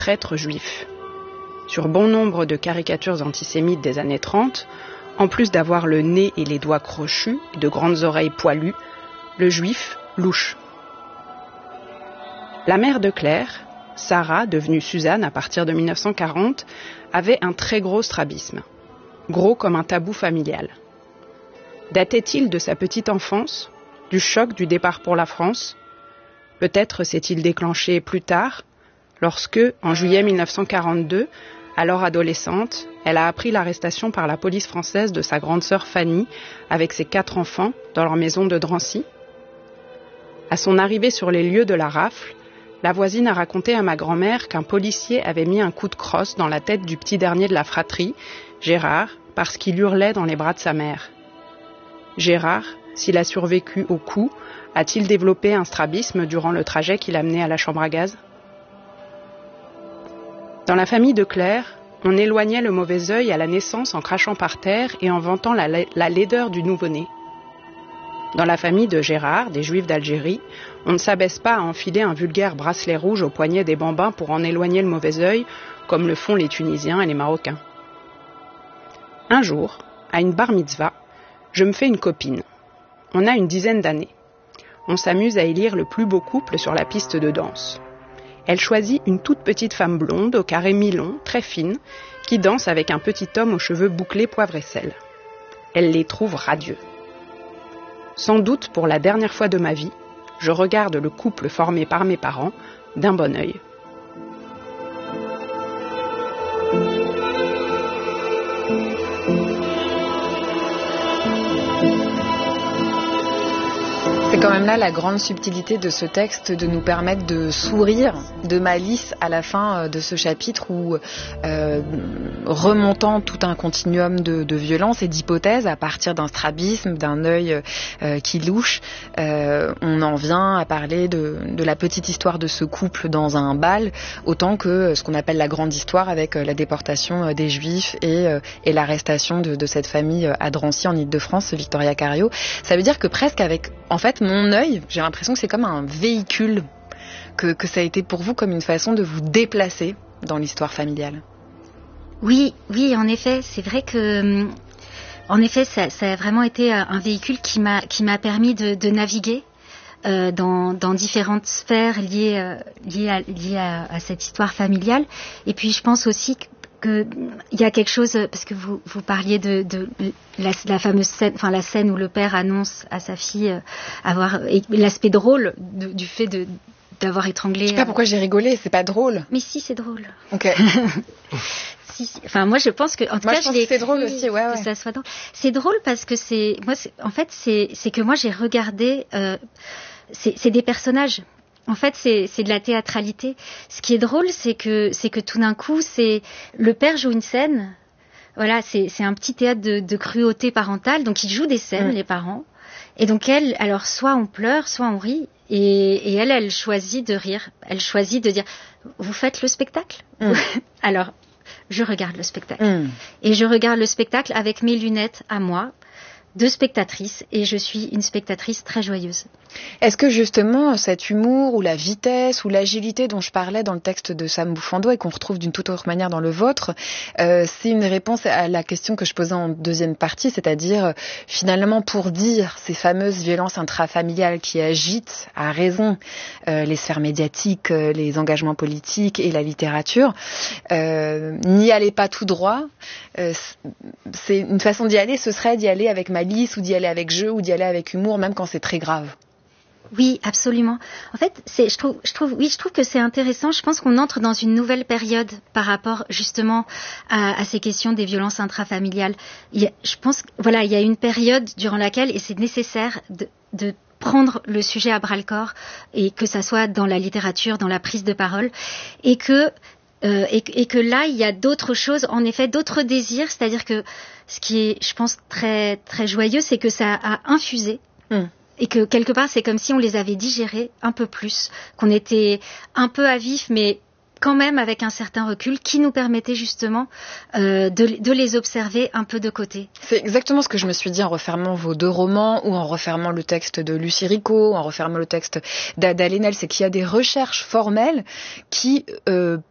traître juif. Sur bon nombre de caricatures antisémites des années 30, en plus d'avoir le nez et les doigts crochus et de grandes oreilles poilues, le juif louche. La mère de Claire, Sarah, devenue Suzanne à partir de 1940, avait un très gros strabisme, gros comme un tabou familial. Datait-il de sa petite enfance, du choc du départ pour la France ? Peut-être s'est-il déclenché plus tard, lorsque, en juillet 1942, alors adolescente, elle a appris l'arrestation par la police française de sa grande sœur Fanny, avec ses 4 enfants, dans leur maison de Drancy. À son arrivée sur les lieux de la rafle, la voisine a raconté à ma grand-mère qu'un policier avait mis un coup de crosse dans la tête du petit dernier de la fratrie, Gérard, parce qu'il hurlait dans les bras de sa mère. Gérard, s'il a survécu au coup, a-t-il développé un strabisme durant le trajet qui l'a mené à la chambre à gaz ? Dans la famille de Claire, on éloignait le mauvais œil à la naissance en crachant par terre et en vantant la laideur du nouveau-né. Dans la famille de Gérard, des Juifs d'Algérie, on ne s'abaisse pas à enfiler un vulgaire bracelet rouge au poignet des bambins pour en éloigner le mauvais œil, comme le font les Tunisiens et les Marocains. Un jour, à une bar mitzvah, je me fais une copine. On a une dizaine d'années. On s'amuse à élire le plus beau couple sur la piste de danse. Elle choisit une toute petite femme blonde, au carré mi-long, très fine, qui danse avec un petit homme aux cheveux bouclés poivre et sel. Elle les trouve radieux. Sans doute pour la dernière fois de ma vie, je regarde le couple formé par mes parents d'un bon œil. C'est quand même là la grande subtilité de ce texte, de nous permettre de sourire de malice à la fin de ce chapitre où, remontant tout un continuum de violence et d'hypothèses à partir d'un strabisme, d'un œil qui louche, on en vient à parler de la petite histoire de ce couple dans un bal, autant que ce qu'on appelle la grande histoire avec la déportation des Juifs et l'arrestation de cette famille à Drancy en Île-de-France, Victoria Cario. Ça veut dire que presque avec, en fait, mon œil, j'ai l'impression que c'est comme un véhicule, que ça a été pour vous comme une façon de vous déplacer dans l'histoire familiale. Oui, en effet, c'est vrai que, en effet, ça a vraiment été un véhicule qui m'a permis de naviguer dans différentes sphères liées à cette histoire familiale. Et puis, je pense aussi que il y a quelque chose, parce que vous parliez de la fameuse scène, enfin la scène où le père annonce à sa fille et l'aspect drôle du fait d'avoir étranglé. Je sais pas pourquoi j'ai rigolé, c'est pas drôle. Mais si, c'est drôle. Ok. Si. Enfin, moi, je pense que, en tout cas, je pense que c'est drôle aussi, ouais. Que ça soit drôle. C'est drôle parce que c'est que moi, j'ai regardé, c'est des personnages. En fait, c'est de la théâtralité. Ce qui est drôle, c'est que tout d'un coup, le père joue une scène. Voilà, c'est un petit théâtre de cruauté parentale. Donc, ils jouent des scènes, les parents. Et donc, alors, soit on pleure, soit on rit. Et elle choisit de rire. Elle choisit de dire, vous faites le spectacle? Alors, je regarde le spectacle. Et je regarde le spectacle avec mes lunettes à moi, de spectatrice, et je suis une spectatrice très joyeuse. Est-ce que justement cet humour ou la vitesse ou l'agilité dont je parlais dans le texte de Sam Bouffando et qu'on retrouve d'une toute autre manière dans le vôtre, c'est une réponse à la question que je posais en deuxième partie, c'est-à-dire finalement pour dire ces fameuses violences intrafamiliales qui agitent à raison les sphères médiatiques, les engagements politiques et la littérature, n'y allez pas tout droit. C'est une façon d'y aller, ce serait d'y aller avec malice ou d'y aller avec jeu ou d'y aller avec humour, même quand c'est très grave. Oui, absolument. En fait, je trouve que c'est intéressant. Je pense qu'on entre dans une nouvelle période par rapport justement à ces questions des violences intrafamiliales. Je pense, voilà, il y a une période durant laquelle, et c'est nécessaire de prendre le sujet à bras-le-corps, et que ça soit dans la littérature, dans la prise de parole, et que là, il y a d'autres choses, en effet, d'autres désirs. C'est-à-dire que ce qui est, je pense, très, très joyeux, c'est que ça a infusé. Et que quelque part, c'est comme si on les avait digérés un peu plus, qu'on était un peu à vif, mais quand même avec un certain recul qui nous permettait justement de les observer un peu de côté. C'est exactement ce que je me suis dit en refermant vos deux romans ou en refermant le texte de Lucie Rico, en refermant le texte d'Ada Lenel, c'est qu'il y a des recherches formelles qui